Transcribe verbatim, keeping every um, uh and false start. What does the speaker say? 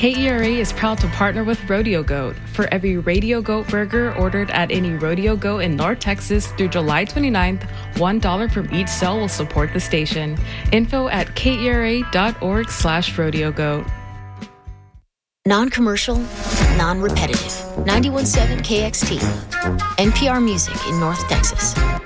K E R A is proud to partner with Rodeo Goat. For every Radio Goat burger ordered at any Rodeo Goat in North Texas through July twenty-ninth, one dollar from each sale will support the station. Info at kera.org slash rodeo goat. Non-commercial, non-repetitive. ninety-one point seven K X T. N P R Music in North Texas.